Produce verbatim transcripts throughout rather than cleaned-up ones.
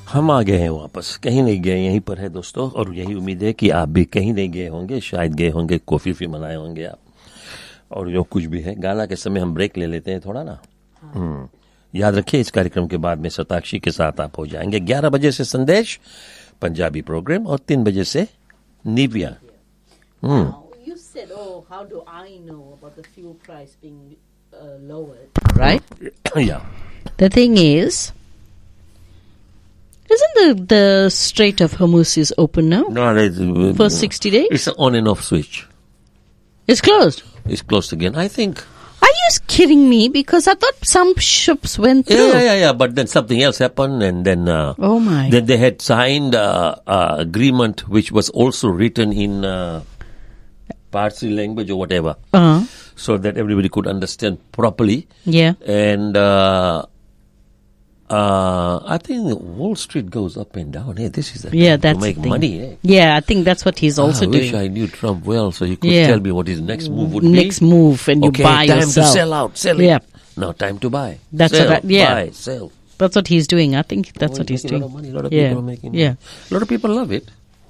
हम आ गए हैं वापस, कहीं नहीं गए, यहीं पर है दोस्तों, और यही उम्मीद है कि आप भी कहीं नहीं गए होंगे, शायद गए होंगे, कॉफी भी बनाए होंगे आप, और जो कुछ भी है। गाना के समय हम ब्रेक ले लेते हैं थोड़ा ना। हाँ। याद रखिए, इस कार्यक्रम के बाद में सताक्षी के साथ आप हो जाएंगे ग्यारह बजे से संदेश पंजाबी प्रोग्राम, और तीन बजे से Nivea. Hmm You said, oh, how do I know about the fuel price being uh, lowered, right? Yeah. The thing is, isn't the, the Strait of Hormuz is open now? No, it's, uh, for sixty days? It's an on and off switch. It's closed? It's closed again, I think. Are you kidding me? Because I thought some ships went through. Yeah, yeah, yeah, yeah. But then something else happened, and then uh, oh my! Then they had signed uh, uh, agreement, which was also written in uh, Parsi language or whatever, uh-huh. so that everybody could understand properly. Yeah. And uh, uh, I think Wall Street goes up and down. Hey, this is a yeah, time that's to make the thing. money. Eh? Yeah, I think that's what he's also ah, I doing. wish I knew Trump well, so he could yeah. tell me what his next move would next be. Next move, and you okay, buy time or sell. to sell out, sell yeah. it. No, time to buy. That's sell, what I, yeah. buy, sell. That's what he's doing. I think that's oh, what he's doing. doing. A lot of money. A lot of yeah. people are making yeah. money. A lot of people love it.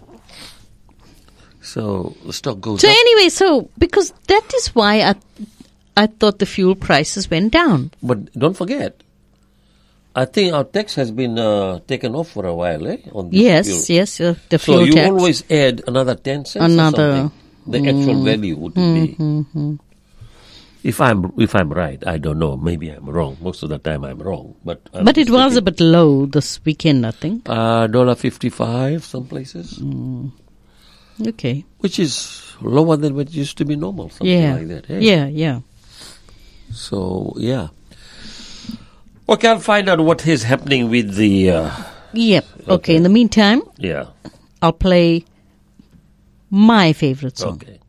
So the stock goes so up. So anyway, so because that is why I, I thought the fuel prices went down. But don't forget, I think our tax has been uh, taken off for a while, eh? On this yes, fuel. yes, uh, the fuel tax. So you tax. always add another ten cents another, or something. The mm, actual value would mm, be. Mm, mm. If I'm if I'm right, I don't know. Maybe I'm wrong. Most of the time I'm wrong. But I'm but it was a bit low this weekend, I think. Uh, dollar fifty-five some places. Mm. Okay. Which is lower than what used to be normal, something yeah. like that. Hey? Yeah, yeah. So, yeah. Okay, I'll find out what is happening with the... Uh, yep. Okay. okay, in the meantime... Yeah. I'll play my favorite song. Okay.